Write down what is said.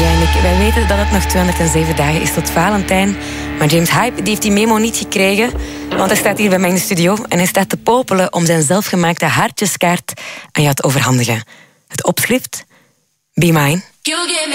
Wij weten dat het nog 207 dagen is tot Valentijn. Maar James Hype die heeft die memo niet gekregen. Want hij staat hier bij mij in de studio. En hij staat te popelen om zijn zelfgemaakte hartjeskaart aan jou te overhandigen. Het opschrift: Be Mine.